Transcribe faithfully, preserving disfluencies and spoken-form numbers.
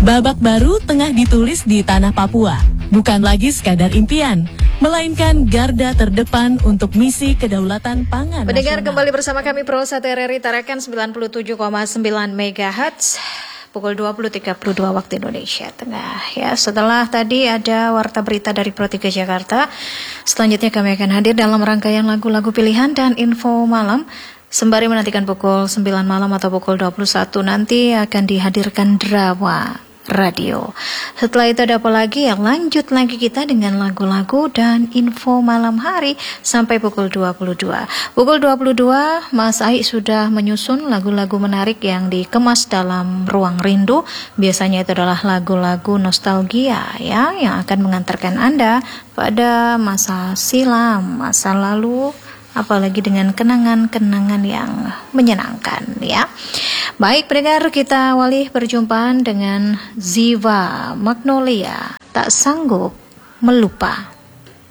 Babak baru tengah ditulis di tanah Papua. Bukan lagi sekadar impian, melainkan garda terdepan untuk misi kedaulatan pangan Pendengar nasional. kembali bersama kami Pro satu R R I Tarakan sembilan puluh tujuh koma sembilan megahertz pukul dua puluh tiga puluh dua waktu Indonesia Tengah. Ya, setelah tadi ada warta berita dari Pro tiga Jakarta, selanjutnya kami akan hadir dalam rangkaian lagu-lagu pilihan dan info malam. Sembari menantikan pukul sembilan malam atau pukul dua puluh satu nanti akan dihadirkan drama radio. Setelah itu ada apa lagi? Ya, lanjut lagi kita dengan lagu-lagu dan info malam hari sampai pukul dua puluh dua. Pukul dua puluh dua Mas Ai sudah menyusun lagu-lagu menarik yang dikemas dalam ruang rindu. Biasanya itu adalah lagu-lagu nostalgia ya, yang akan mengantarkan Anda pada masa silam, masa lalu, apalagi dengan kenangan-kenangan yang menyenangkan ya. Baik pendengar, kita awali perjumpaan dengan Ziva Magnolia, Tak Sanggup Melupa.